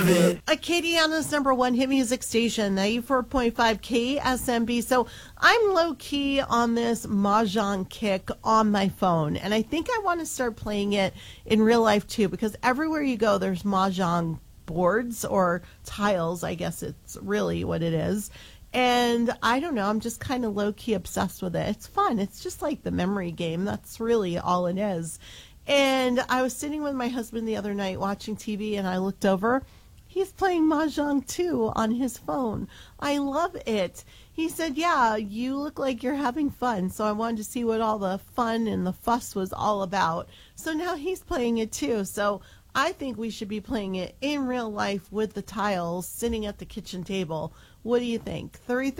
Acadiana's number one hit music station, 94.5 KSMB. So I'm low-key on this Mahjong kick on my phone, and I think I want to start playing it in real life, too, because everywhere you go, there's Mahjong boards or tiles, I guess it's really what it is. And I don't know, I'm just kind of low-key obsessed with it. It's fun. It's just like the memory game. That's really all it is. And I was sitting with my husband the other night watching TV, and I looked over. He's playing Mahjong too on his phone. I love it. He said, yeah, you look like you're having fun. So I wanted to see what all the fun and the fuss was all about. So now he's playing it too. So I think we should be playing it in real life with the tiles sitting at the kitchen table. What do you think?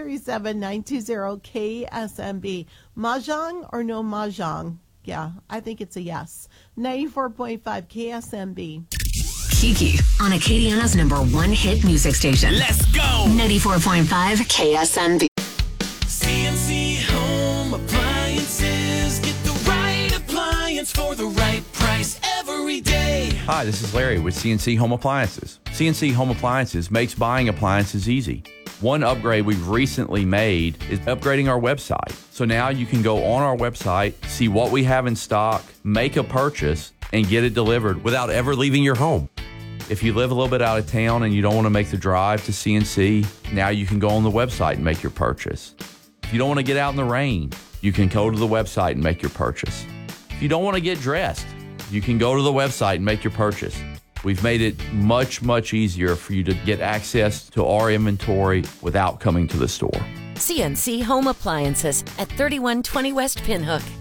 337-920-KSMB. Mahjong or no Mahjong? Yeah, I think it's a yes. 94.5 KSMB. Kiki on Acadiana's number one hit music station. Let's go! 94.5 KSMB. CNC Home Appliances. Get the right appliance for the right price every day. Hi, this is Larry with CNC Home Appliances. CNC Home Appliances makes buying appliances easy. One upgrade we've recently made is upgrading our website. So now you can go on our website, see what we have in stock, make a purchase, and get it delivered without ever leaving your home. If you live a little bit out of town and you don't want to make the drive to CNC, now you can go on the website and make your purchase. If you don't want to get out in the rain, you can go to the website and make your purchase. If you don't want to get dressed, you can go to the website and make your purchase. We've made it much, much easier for you to get access to our inventory without coming to the store. CNC Home Appliances at 3120 West Pinhook.